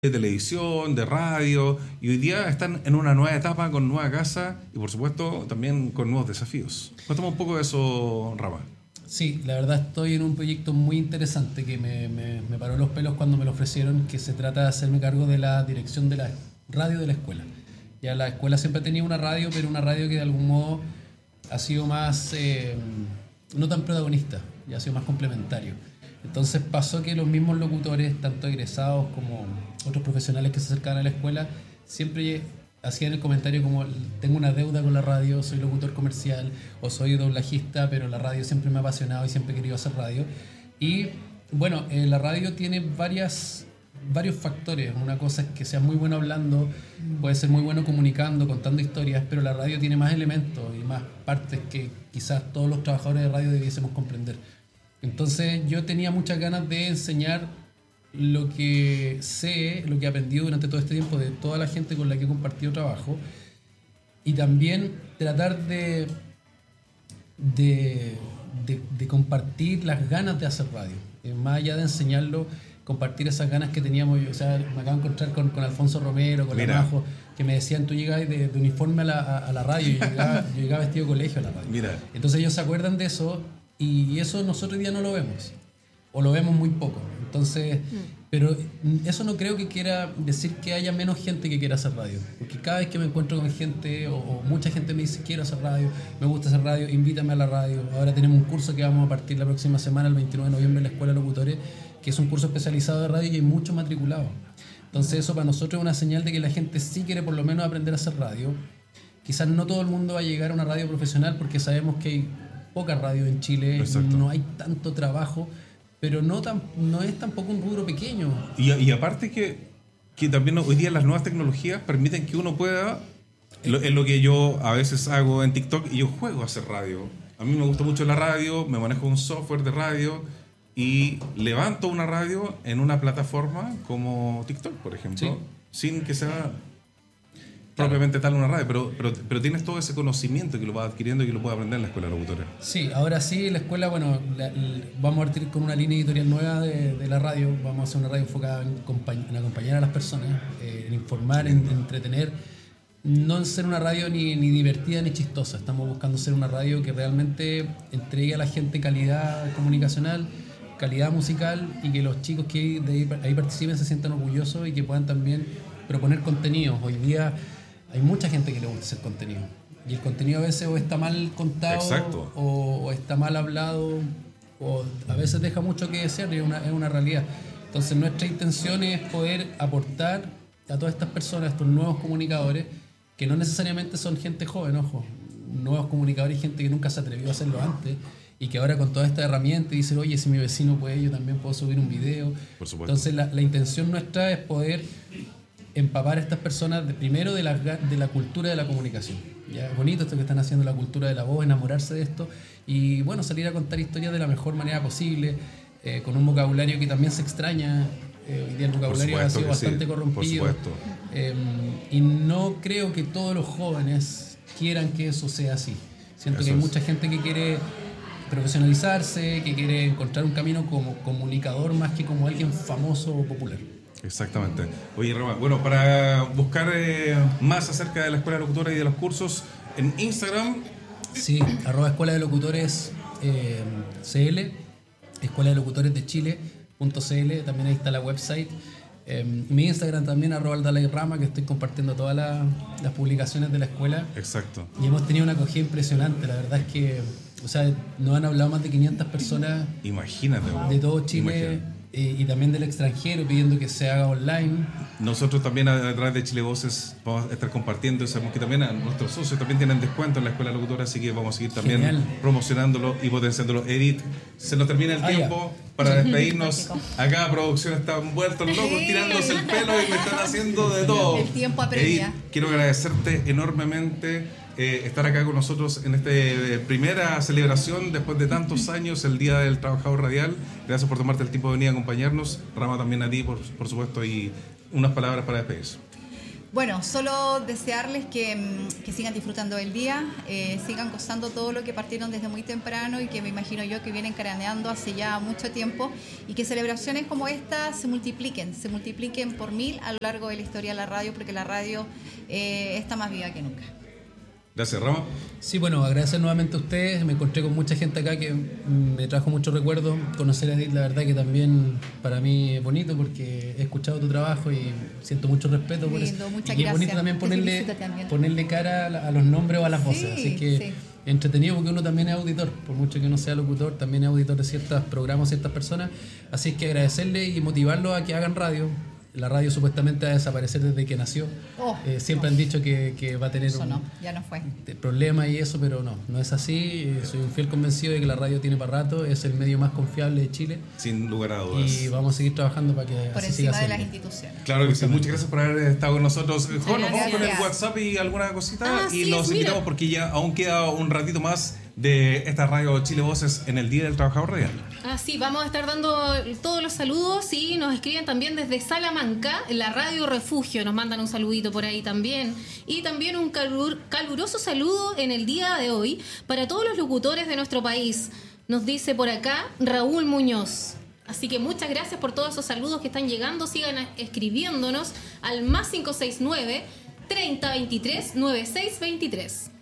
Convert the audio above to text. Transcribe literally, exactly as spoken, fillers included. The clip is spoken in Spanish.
de televisión, de radio, y hoy día están en una nueva etapa con nueva casa y por supuesto también con nuevos desafíos. Cuéntame un poco de eso, Rama. Sí, la verdad estoy en un proyecto muy interesante que me, me, me paró los pelos cuando me lo ofrecieron, que se trata de hacerme cargo de la dirección de la radio de la escuela. Ya la escuela siempre tenía una radio, pero una radio que de algún modo ha sido más, eh, no tan protagonista, ya ha sido más complementario. Entonces pasó que los mismos locutores, tanto egresados como otros profesionales que se acercaban a la escuela, siempre hacían el comentario como: tengo una deuda con la radio, soy locutor comercial o soy doblajista, pero la radio siempre me ha apasionado y siempre he querido hacer radio. Y bueno, eh, la radio tiene varias, varios factores. Una cosa es que sea muy bueno hablando, puede ser muy bueno comunicando, contando historias, pero la radio tiene más elementos y más partes que quizás todos los trabajadores de radio debiésemos comprender. Entonces yo tenía muchas ganas de enseñar lo que sé, lo que he aprendido durante todo este tiempo de toda la gente con la que he compartido trabajo, y también tratar de, de, de, de compartir las ganas de hacer radio. Eh, más allá de enseñarlo, compartir esas ganas que teníamos. O sea, me acabo de encontrar con, con Alfonso Romero, con Mira. la Majo, que me decían: tú llegabas de, de uniforme a la, a, a la radio. Yo llegaba, yo llegaba vestido de colegio a la radio. Mira. Entonces ellos se acuerdan de eso, y eso nosotros hoy día no lo vemos, o lo vemos muy poco. Entonces, mm. pero eso no creo que quiera decir que haya menos gente que quiera hacer radio, porque cada vez que me encuentro con gente, o, o mucha gente me dice: quiero hacer radio, me gusta hacer radio, invítame a la radio. Ahora tenemos un curso que vamos a partir la próxima semana, el veintinueve de noviembre, en la Escuela de Locutores, que es un curso especializado de radio y hay muchos matriculados. Entonces eso para nosotros es una señal de que la gente sí quiere por lo menos aprender a hacer radio. Quizás no todo el mundo va a llegar a una radio profesional, porque sabemos que hay poca radio en Chile. Exacto. No hay tanto trabajo, pero no, tan, no es tampoco un rubro pequeño. Y, y aparte que, que también hoy día las nuevas tecnologías permiten que uno pueda, lo, es lo que yo a veces hago en TikTok, y yo juego a hacer radio. A mí me gusta mucho la radio, me manejo un software de radio y levanto una radio en una plataforma como TikTok, por ejemplo, sí. sin que sea propiamente tal una radio, pero, pero, pero tienes todo ese conocimiento que lo vas adquiriendo y que lo puedes aprender en la escuela de locutores. Sí, ahora sí, la escuela, bueno, la, la, vamos a partir con una línea editorial nueva de, de la radio. Vamos a hacer una radio enfocada en, en acompañar a las personas, eh, en informar, en, en entretener, no en ser una radio ni, ni divertida ni chistosa. Estamos buscando ser una radio que realmente entregue a la gente calidad comunicacional, calidad musical, y que los chicos que de ahí, ahí participen se sientan orgullosos y que puedan también proponer contenidos. Hoy día hay mucha gente que le gusta hacer contenido, y el contenido a veces o está mal contado, o, o está mal hablado, o a veces deja mucho que desear, y es una, es una realidad. Entonces nuestra intención es poder aportar a todas estas personas, a estos nuevos comunicadores, que no necesariamente son gente joven, ojo, nuevos comunicadores y gente que nunca se atrevió a hacerlo antes, y que ahora con toda esta herramienta dicen: oye, si mi vecino puede, yo también puedo subir un video. Por supuesto. Entonces la, la intención nuestra es poder empapar a estas personas de, primero de la, de la cultura de la comunicación. Ya es bonito esto que están haciendo, la cultura de la voz, enamorarse de esto, y bueno, salir a contar historias de la mejor manera posible, eh, con un vocabulario que también se extraña. Eh, hoy día el vocabulario ha sido bastante sí, corrompido, por supuesto. Eh, y no creo que todos los jóvenes quieran que eso sea así. Siento eso que hay es. mucha gente que quiere profesionalizarse, que quiere encontrar un camino como comunicador más que como alguien famoso o popular. Exactamente. Oye, Rama, bueno, para buscar eh, más acerca de la Escuela de Locutores y de los cursos, en Instagram... Sí, arroba Escuela de Locutores eh, C L, Escuela de Locutores de Chile punto C L, también ahí está la website. Eh, mi Instagram también, arroba el Dalai Rama, que estoy compartiendo todas la, las publicaciones de la escuela. Exacto. Y hemos tenido una acogida impresionante, la verdad es que, o sea, nos han hablado más de quinientas personas. Imagínate. De todo Chile. Imagínate. Eh, y también del extranjero, pidiendo que se haga online. Nosotros también a través de Chile Voces vamos a estar compartiendo, sabemos que también a nuestros socios también tienen descuento en la Escuela de Locutores, así que vamos a seguir también Genial. promocionándolo y potenciándolo. Edith, se nos termina el ah, tiempo ya. para despedirnos. Acá producción está envuelto locos, sí. tirándose el pelo y me están haciendo de todo. El tiempo apremia. Edith, quiero agradecerte enormemente Eh, estar acá con nosotros en esta eh, primera celebración después de tantos años, el Día del Trabajador Radial. Gracias por tomarte el tiempo de venir a acompañarnos. Rama, también a ti, por, por supuesto, y unas palabras para despedirse. Bueno, solo desearles que, que sigan disfrutando del día, eh, sigan gozando todo lo que partieron desde muy temprano y que me imagino yo que vienen craneando hace ya mucho tiempo, y que celebraciones como esta se multipliquen, se multipliquen por mil a lo largo de la historia de la radio, porque la radio eh, está más viva que nunca. Gracias, Rama. Sí, bueno, agradecer nuevamente a ustedes. Me encontré con mucha gente acá que me trajo muchos recuerdos. Conocer a Edith, la verdad que también para mí es bonito porque he escuchado tu trabajo y siento mucho respeto por Lindo, eso. muchas y es bonito gracias. también Te ponerle, felicito también. ponerle cara a, a los nombres o a las voces. Sí, Así que sí. entretenido porque uno también es auditor. Por mucho que no sea locutor, también es auditor de ciertos programas, ciertas personas. Así es que agradecerle y motivarlos a que hagan radio. La radio supuestamente va a desaparecer desde que nació. Oh, eh, siempre no. han dicho que, que va a tener Eso un, no, ya no fue. de problemas y eso, pero no, no es así. Eh, Soy un fiel convencido de que la radio tiene para rato, es el medio más confiable de Chile Sin lugar a dudas. y vamos a seguir trabajando para que Por así siga encima de las siendo. instituciones. Claro que sí, muchas gracias por haber estado con nosotros. Jo, nos vamos con el gracias. WhatsApp y alguna cosita Ah, y sí, los mira. invitamos porque ya aún queda un ratito más de esta radio Chile Voces en el Día del Trabajador Radial. Ah, sí, vamos a estar dando todos los saludos y nos escriben también desde Salamanca, la Radio Refugio, nos mandan un saludito por ahí también. Y también un calur- caluroso saludo en el día de hoy para todos los locutores de nuestro país. Nos dice por acá Raúl Muñoz. Así que muchas gracias por todos esos saludos que están llegando. Sigan escribiéndonos al más cinco seis nueve, treinta veintitrés, noventa y seis veintitrés.